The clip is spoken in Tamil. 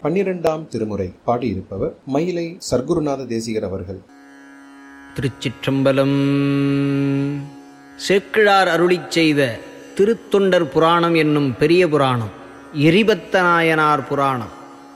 12ஆம் திருமுறை. பாடியிருப்பவர் மயிலை சர்க்குருநாத தேசிகர் அவர்கள். திருச்சிற்றம்பலம். சேக்கிழார் அருளிச் செய்த திருத்தொண்டர் புராணம் என்னும் பெரிய புராணம், எரிபத்த நாயனார் புராணம்,